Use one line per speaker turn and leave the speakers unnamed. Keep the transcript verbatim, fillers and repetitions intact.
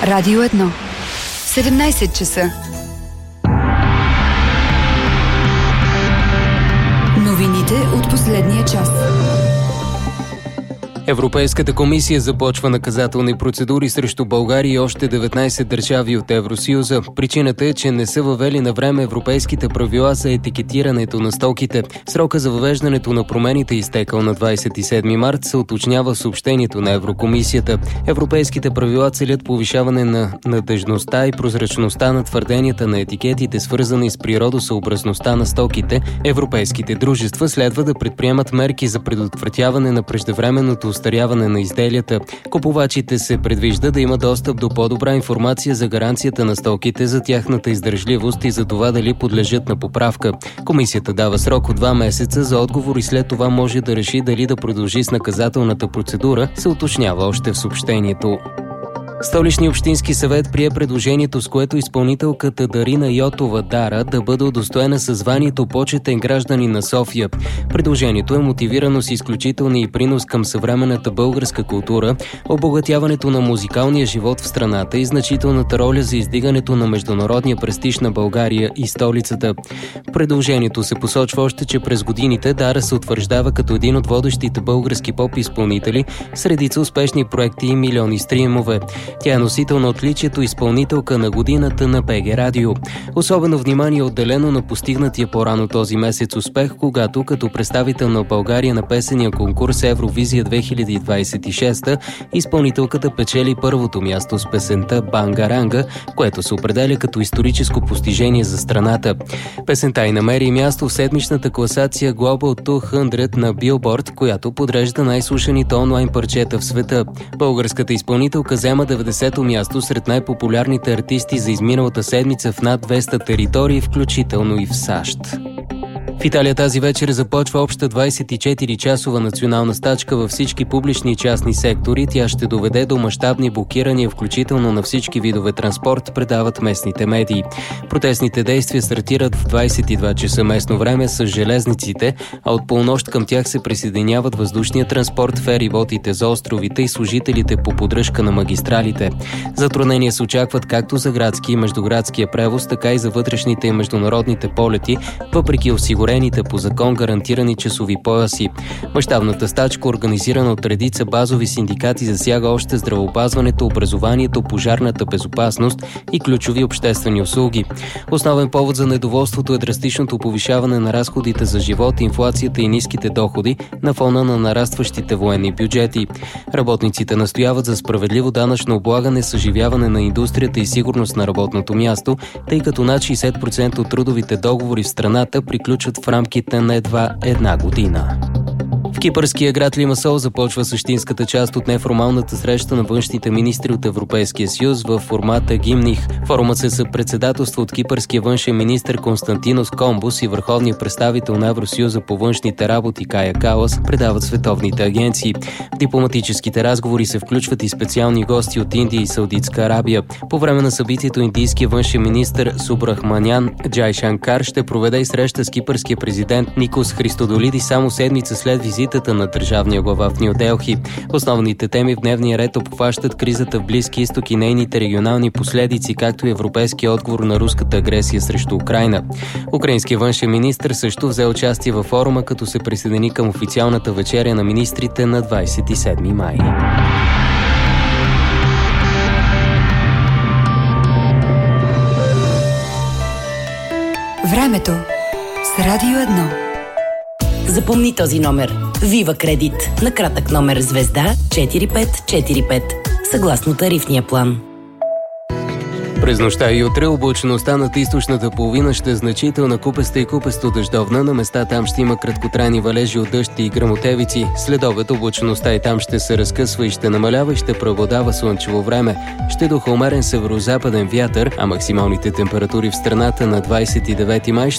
Радио едно. седемнайсет часа. Новините от последния час.
Европейската комисия започва наказателни процедури срещу България и още деветнайсет държави от Евросъюза. Причината е, че не са въвели на време европейските правила за етикетирането на стоките. Срока за въвеждането на промените, изтекал на двайсет и седми март, се уточнява в съобщението на Еврокомисията. Европейските правила целят повишаване на надеждността и прозрачността на твърденията на етикетите, свързани с природосъобразността на стоките. Европейските дружества следва да предприемат мерки за предотвратяване на преждевременното остаряване на изделията. Купувачите се предвижда да има достъп до по-добра информация за гаранцията на стоките, за тяхната издържливост и за това дали подлежат на поправка. Комисията дава срок от два месеца за отговор и след това може да реши дали да продължи с наказателната процедура, се уточнява още в съобщението. Столичният общински съвет прие предложението, с което изпълнителката Дарина Йотова Дара да бъде удостоена със званието почетен гражданин на София. Предложението е мотивирано с изключителния принос към съвременната българска култура, обогатяването на музикалния живот в страната и значителната роля за издигането на международния престиж на България и столицата. В предложението се посочва още, че през годините Дара се утвърждава като един от водещите български поп-изпълнители с редица успешни проекти и милиони стримове. Тя е носител на отличието изпълнителка на годината на БГ Радио. Особено внимание е отделено на постигнатия по-рано този месец успех, когато като представител на България на песения конкурс Евровизия две хиляди двайсет и шеста изпълнителката печели първото място с песента Бангаранга, което се определя като историческо постижение за страната. Песента й намери място в седмичната класация Global сто на Billboard, която подрежда най-слушаните онлайн парчета в света. Българската изпълнителка взема деветдесето място сред най-популярните артисти за изминалата седмица в над двеста територии, включително и в САЩ. В Италия тази вечер започва обща двайсет и четири часова национална стачка във всички публични и частни сектори. Тя ще доведе до мащабни блокирания, включително на всички видове транспорт, предават местните медии. Протестните действия стартират в двайсет и два часа местно време с железниците, а от полунощ към тях се присъединяват въздушния транспорт, фериботите за островите и служителите по поддръжка на магистралите. Затруднения се очакват както за градски и междуградския превоз, така и за вътрешните и международните полети, въпреки осигурените по закон гарантирани часови пояси. Мащабната стачка, организирана от редица базови синдикати, засяга още здравеопазването, образованието, пожарната безопасност и ключови обществени услуги. Основен повод за недоволството е драстичното повишаване на разходите за живот, инфлацията и ниските доходи на фона на нарастващите военни бюджети. Работниците настояват за справедливо данъчно облагане, съживяване на индустрията и сигурност на работното място, тъй като над шейсет процента от трудовите договори в страната приключват в рамките на едва една година. В кипърския град Лимасол започва същинската част от неформалната среща на външните министри от Европейския съюз в формата Гимних. Форумът се съпредседателства от кипърския външен министър Константинос Комбус и върховния представител на Евросъюза по външните работи Кая Калас, предават световните агенции. В дипломатическите разговори се включват и специални гости от Индия и Саудитска Арабия. По време на събитието индийския външен министър Субрахманян Джайшанкар ще проведе и среща с кипърския президент Никос Христодолидис само седмица след визита на държавния глава в Ню Делхи. Основните теми в дневния ред обхващат кризата в Близки изток и нейните регионални последици, както и европейския отговор на руската агресия срещу Украйна. Украинският външен министър също взе участие във форума, като се присъедини към официалната вечеря на министрите на двайсет и седми май.
Времето с Радио едно.
Запомни този номер. Вива Кредит. На кратък номер звезда четири пет четири пет. Съгласно тарифния план.
През нощта и утре облачността над източната половина ще е значителна, купеста и купесто дъждовна. На места там ще има краткотрайни валежи от дъжд и гръмотевици. След обед облачността и там ще се разкъсва и ще намалява и ще преобладава слънчево време. Ще духа умерен северозападен вятър, а максималните температури в страната на двайсет и девети май